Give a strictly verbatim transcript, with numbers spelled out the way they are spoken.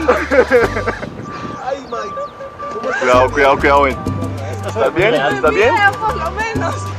Ay, Mike. Cuidado, cuidado, cuidado, ven. ¿Estás bien? ¿Estás bien? Por lo menos.